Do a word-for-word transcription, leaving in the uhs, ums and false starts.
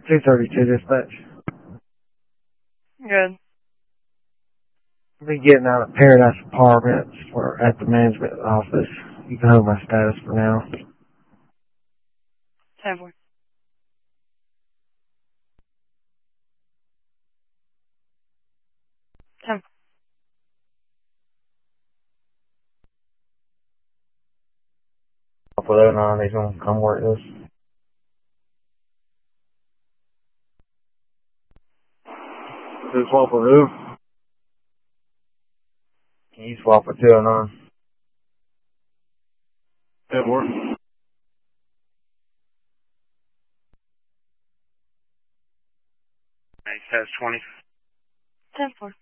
two thirty-two dispatch. Good. I'll be getting out of Paradise Apartments for at the management office. You can hold my status for now. ten four. ten four. For that nine, he's gonna come work this. Who swap for who? Can you swap for two oh nine? That work. Nice, has twenty. ten four.